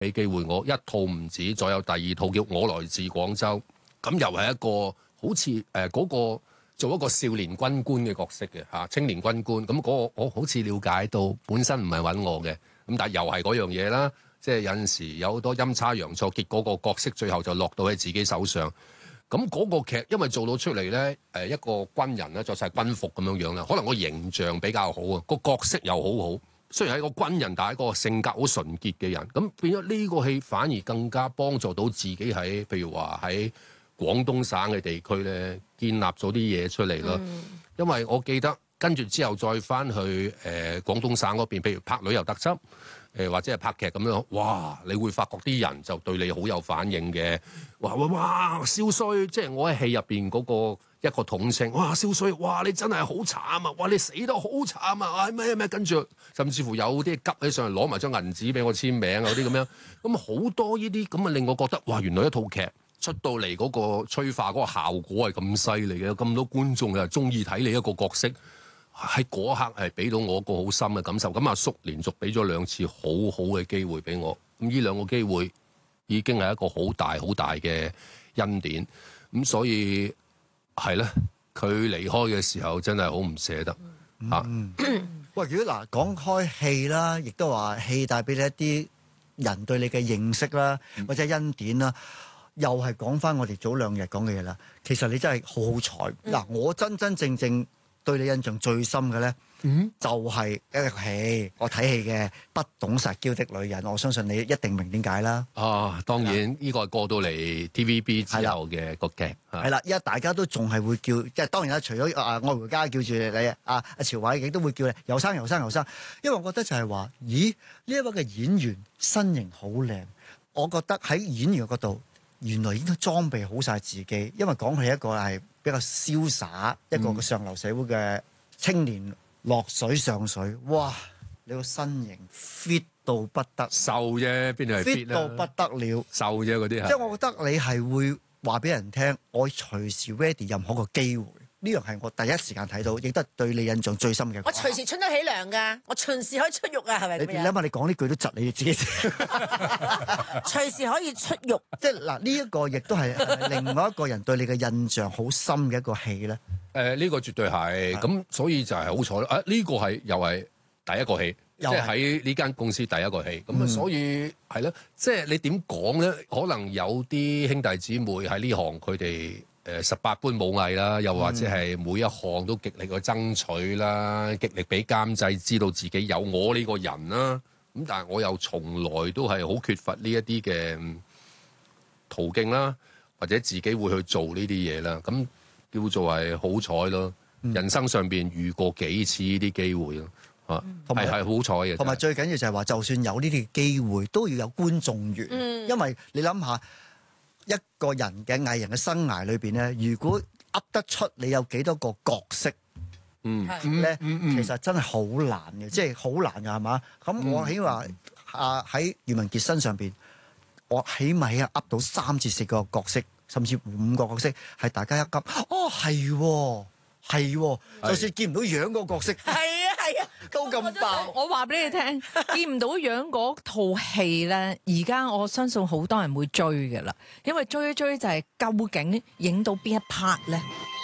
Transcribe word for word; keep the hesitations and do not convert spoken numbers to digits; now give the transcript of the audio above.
俾機會我一套唔止，再有第二套叫我來自廣州，咁又係一個好似誒嗰個做一個少年軍官嘅角色嘅嚇，青年軍官，咁嗰個我好似了解到本身唔係揾我嘅，咁但係又係嗰樣嘢啦，即係有陣時有好多陰差陽錯，結果個角色最後就落到喺自己手上。咁嗰個劇因為做到出嚟咧，誒一個軍人咧着晒軍服咁樣樣啦，可能個形象比較好啊，個角色又好好。雖然係一個軍人，但係一個性格好純潔嘅人，咁變咗呢個戲反而更加幫助到自己喺，譬如話喺廣東省嘅地區咧，建立咗啲嘢出嚟咯。嗯、因為我記得跟住之後再翻去誒、呃、廣東省嗰邊，譬如拍旅遊特輯。誒或者係拍劇咁樣，哇！你會發覺啲人就對你好有反應嘅，哇哇哇！少帥，即係我喺戲入邊嗰個一個統稱，哇！少帥，哇！你真係好慘啊，哇！你死得好慘啊，咩咩跟住，甚至乎有啲急起上嚟攞埋張銀紙俾我簽名啊，嗰啲咁樣，咁好多呢啲咁啊，令我覺得哇！原來一套劇出到嚟嗰個催化嗰個效果係咁犀利嘅，咁多觀眾又中意睇你一個角色。喺嗰刻係俾到我一個好深嘅感受，咁阿叔連續俾咗兩次好好嘅機會俾我，咁呢兩個機會已經係一個好大好大嘅恩典，咁所以係咧，佢離開嘅時候真係好唔捨得嚇。 嗯嗯、喂，如果嗱講開戲啦，亦都話戲帶俾你一啲人對你嘅認識啦，或者恩典啦，又係講翻我哋早兩日講嘅嘢啦。其實你真係好好彩嗱，我真真正正。對你印象最深嘅咧，嗯、就係一個戲，我睇戲嘅《不懂撒嬌的女人》，我相信你一定明點解啦。 啊，當然呢的個係過到嚟 T V B 之後嘅個劇， 係啦，因為大家都仲係會叫，即係當然啦，除咗啊愛回家叫住你啊，阿朝偉亦都會叫你又生又生又生，因為我覺得就係話，咦呢一位嘅演員身形好靚，我覺得喺演員嘅角度，原來應該裝備好晒自己，因為講係一個係。比較瀟灑一個個上流社會嘅青年落水上水，哇！你個身形 fit 到不得， 瘦啫，邊度係 fit 到不得了， 瘦啫嗰啲。即係我覺得你係會話俾人聽，我隨時 ready 任何個機會。呢樣係我第一時間睇到，亦都係對你印象最深嘅。 我隨時出得起糧㗎，我隨時可以出獄啊，係咪咁樣？ 你諗下，你講呢句都窒你自己。 隨時可以出獄， 即係嗱，呢一個亦都係另外一個人對你嘅印象好深嘅一個戲咧。誒、 呃，呢、呢個絕對係咁，的所以就係好彩咯。啊，呢、呢個係又係第一個戲，即係喺呢間公司第一個戲。咁啊、嗯，所以係咯，即係你點講咧？可能有啲兄弟姊妹喺呢行，佢哋。誒十八般武藝啦，又或者係每一項都極力去爭取啦，極力俾監製知道自己有我呢個人啦。咁但係我又從來都係好缺乏呢一啲嘅途徑啦，或者自己會去做呢啲嘢啦。咁叫做係好彩咯。嗯、人生上邊遇過幾次呢啲機會咯，嚇係係好彩嘅。同埋最緊要就係話，就算有呢啲機會，都要有觀眾緣，嗯、因為你諗下。一個人嘅藝人嘅生涯裏邊咧，如果噏得出你有幾多個角色，嗯咧，嗯嗯、其實真係好難嘅，即係好難㗎，係嘛？咁我起碼啊喺余文傑身上邊，我起碼係噏到三至四個角色，甚至五個角色，係大家一噏，哦係喎，係喎，就算見唔到樣個角色。 係啊， 都咁爆！ 我話俾你聽，見唔到樣嗰套戲咧，而家我相信好多人會追㗎啦，因為追一追就係究竟影到邊一 part 咧。